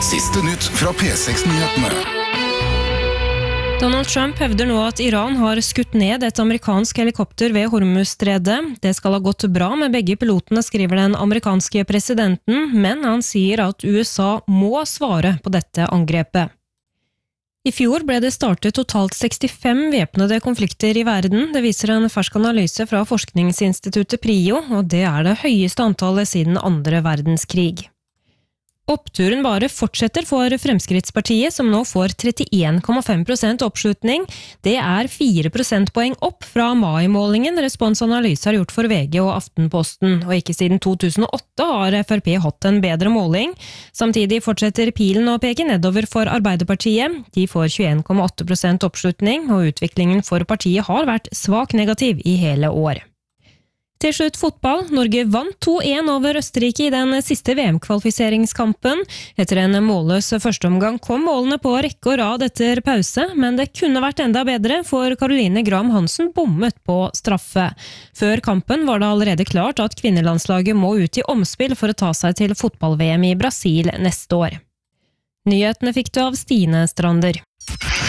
Siste nytt fra P6-nyhetene. Donald Trump hevder nå at Iran har skutt ned et amerikansk helikopter ved Hormuzstredet. Det skal ha gått bra med begge pilotene, skriver den amerikanske presidenten, men han sier at USA må svare på dette angrepet. I fjor ble det startet totalt 65 væpnede konflikter i verden. Det viser en fersk analyse fra forskningsinstituttet PRIO, og det er det høyeste antallet siden andre verdenskrig. Oppturen bare fortsetter for Fremskrittspartiet, som nå får 31,5% oppslutning. Det er 4 prosentpoeng opp fra mai-målingen Respons Analyse har gjort for VG og Aftenposten. Og ikke siden 2008 har FrP hatt en bedre måling. Samtidig fortsetter pilen å peke nedover for Arbeiderpartiet. De får 21,8% oppslutning, og utviklingen for partiet har vært svak negativ i hele år. Til slutt fotball. Norge vant 2-1 over Østerrike i den siste VM-kvalifiseringskampen. Etter en målløs førsteomgang kom målene på rekke og rad etter pause, men det kunne vært enda bedre, for Caroline Graham Hansen bommet på straffe. Før kampen var det allerede klart at kvinnelandslaget må ut i omspill for å ta seg til fotball-VM i Brasil neste år. Nyhetene fikk du av Stine Strander.